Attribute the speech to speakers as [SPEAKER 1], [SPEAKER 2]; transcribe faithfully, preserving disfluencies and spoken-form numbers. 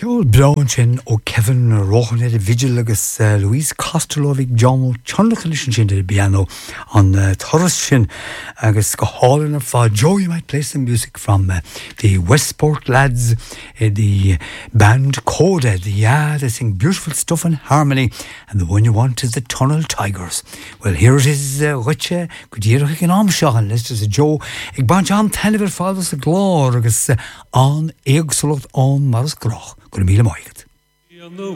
[SPEAKER 1] Ceol Brown sin ó Kevin Rohan de Vigil agus uh, Louise Costellovic John Chonlachalishin sin de piano on uh, Taurus sin agus go hauling of uh, Joe. You might play some music from uh, the Westport lads, uh, the band Coda. The, yeah, they sing beautiful stuff in harmony, and the one you want is the Tunnel Tigers. Well, here it is. Riche Gudierich in Amshagan. Let's just Joe. Ik ban John Tannever fathers the glor agus on Egsloth on Mars Groch. Gonna be the